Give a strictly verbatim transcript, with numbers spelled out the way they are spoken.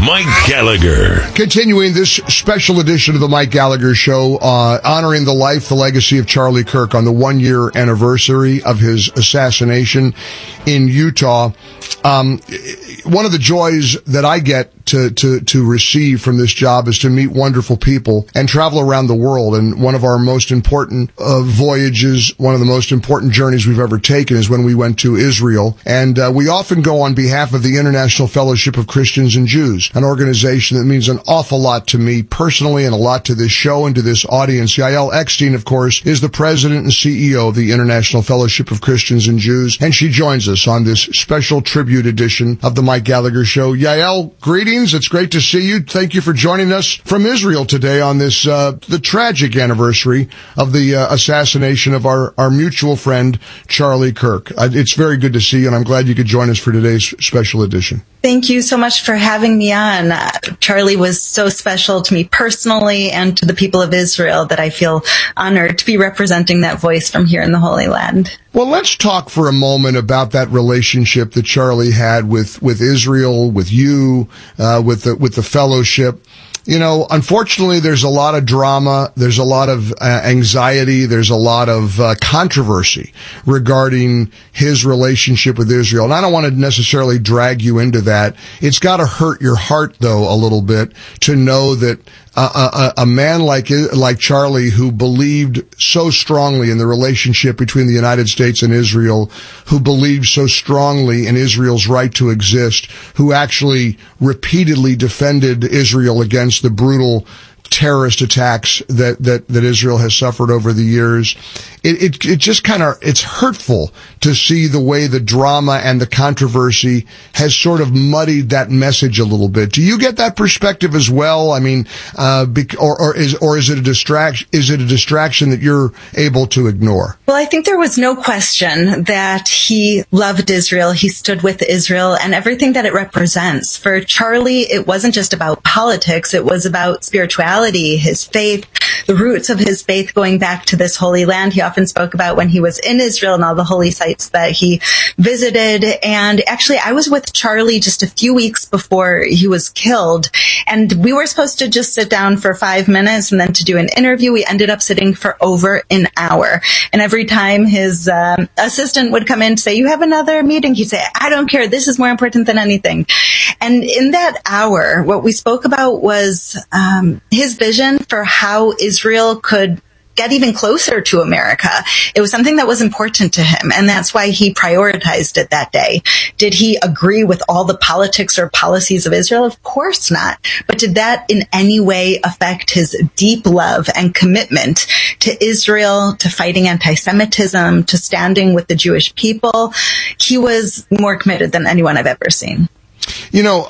Mike Gallagher. Continuing this special edition of the Mike Gallagher Show, uh, honoring the life, the legacy of Charlie Kirk on the one-year anniversary of his assassination in Utah. Um, one of the joys that I get to, to, to receive from this job is to meet wonderful people and travel around the world. And one of our most important uh, voyages, one of the most important journeys we've ever taken is when we went to Israel. And uh, we often go on behalf of the International Fellowship of Christians and Jews, an organization that means an awful lot to me personally and a lot to this show and to this audience. Yael Eckstein, of course, is the president and C E O of the International Fellowship of Christians and Jews, and she joins us on this special tribute edition of the Mike Gallagher Show. Yael, greetings. It's great to see you. Thank you for joining us from Israel today on this, uh, the tragic anniversary of the uh, assassination of our, our mutual friend, Charlie Kirk. Uh, it's very good to see you, and I'm glad you could join us for today's special edition. Thank you so much for having me on. Uh, Charlie was so special to me personally and to the people of Israel that I feel honored to be representing that voice from here in the Holy Land. Well, let's talk for a moment about that relationship that Charlie had with, with Israel, with you, uh, with the, with the fellowship. You know, unfortunately, there's a lot of drama, there's a lot of uh, anxiety, there's a lot of uh, controversy regarding his relationship with Israel. And I don't want to necessarily drag you into that. It's got to hurt your heart, though, a little bit to know that Uh, a, a man like like Charlie, who believed so strongly in the relationship between the United States and Israel, who believed so strongly in Israel's right to exist, who actually repeatedly defended Israel against the brutal terrorist attacks that, that, that Israel has suffered over the years. It, it, it just kind of, it's hurtful to see the way the drama and the controversy has sort of muddied that message a little bit. Do you get that perspective as well? I mean, uh, or, or is, or is it a distraction, is it a distraction that you're able to ignore? Well, I think there was no question that he loved Israel. He stood with Israel and everything that it represents. For Charlie, it wasn't just about politics. It was about spirituality, his faith, the roots of his faith going back to this Holy Land. He often spoke about when he was in Israel and all the holy sites that he visited. And actually, I was with Charlie just a few weeks before he was killed. And we were supposed to just sit down for five minutes and then to do an interview. We ended up sitting for over an hour. And every time his um, assistant would come in and say, "You have another meeting," he'd say, "I don't care. This is more important than anything." And in that hour, what we spoke about was um, his vision for how Israel could get even closer to America. It was something that was important to him, and that's why he prioritized it that day. Did he agree with all the politics or policies of Israel? Of course not. But did that in any way affect his deep love and commitment to Israel, to fighting anti-Semitism, to standing with the Jewish people? He was more committed than anyone I've ever seen. You know,